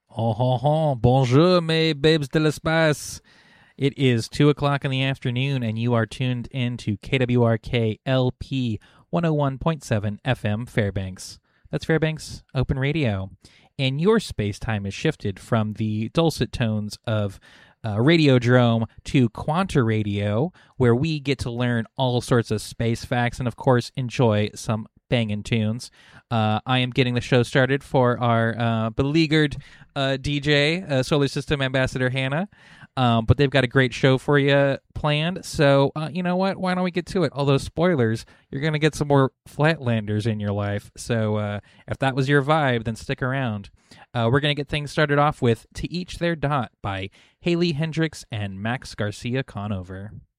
Oh, ho, ho. Bonjour, mes babes de l'espace. It is 2 o'clock in the afternoon, and you are tuned in to KWRK LP 101.7 FM Fairbanks. That's Fairbanks Open Radio. And your space time is shifted from the dulcet tones of Radiodrome to Quanta Radio, where we get to learn all sorts of space facts and, of course, enjoy some banging tunes. I am getting the show started for our beleaguered DJ, Solar System Ambassador Hannah. But they've got a great show for you planned. So, you know what? Why don't we get to it? Although, spoilers, you're going to get some more Flatlanders in your life. So, if that was your vibe, then stick around. We're going to get things started off with To Each Their Dot by Haley Hendricks and Max Garcia Conover.